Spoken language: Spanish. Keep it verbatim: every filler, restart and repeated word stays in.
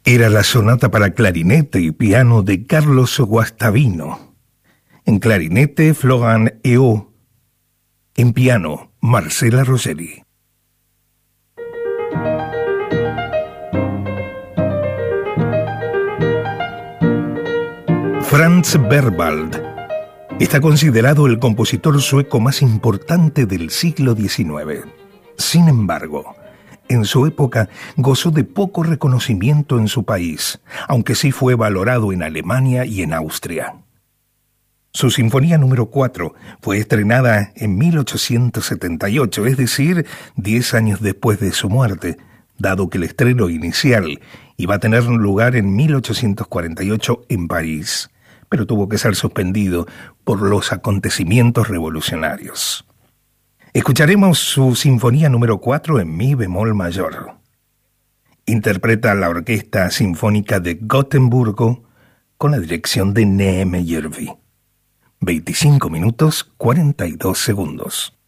Era la sonata para clarinete y piano de Carlos Guastavino. En clarinete, Florent Héaults. En piano, Marcela Rosselli. Franz Berwald está considerado el compositor sueco más importante del siglo diecinueve. Sin embargo, en su época gozó de poco reconocimiento en su país, aunque sí fue valorado en Alemania y en Austria. Su Sinfonía número cuatro fue estrenada en mil ochocientos setenta y ocho, es decir, diez años después de su muerte, dado que el estreno inicial iba a tener lugar en mil ochocientos cuarenta y ocho en París, pero tuvo que ser suspendido por los acontecimientos revolucionarios. Escucharemos su Sinfonía número cuatro en mi bemol mayor. Interpreta la Orquesta Sinfónica de Gotemburgo con la dirección de Neeme Järvi. veinticinco minutos cuarenta y dos segundos.